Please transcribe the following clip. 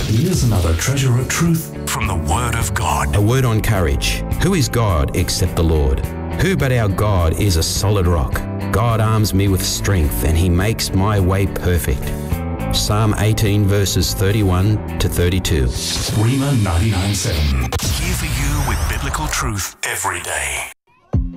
Here's another treasure of truth from the Word of God. A word on courage. Who is God except the Lord? Who but our God is a solid rock? God arms me with strength, and he makes my way perfect. Psalm 18 verses 31 to 32. Rhema 99.7. Here for you with biblical truth every day.